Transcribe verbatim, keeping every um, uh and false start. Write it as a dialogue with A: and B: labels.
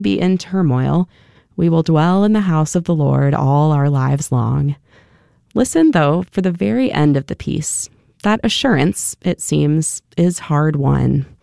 A: be in turmoil, we will dwell in the house of the Lord all our lives long. Listen, though, for the very end of the piece. That assurance, it seems, is hard won.